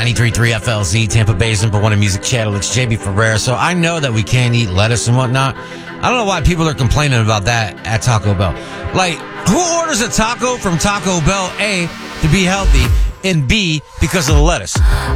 93.3 FLZ, Tampa Bay's #1 music channel. It's JB Ferrer. So I know that we can't eat lettuce and whatnot. I don't know why people are complaining about that at Taco Bell. Like, who orders a taco from Taco Bell, A, to be healthy, and B, because of the lettuce?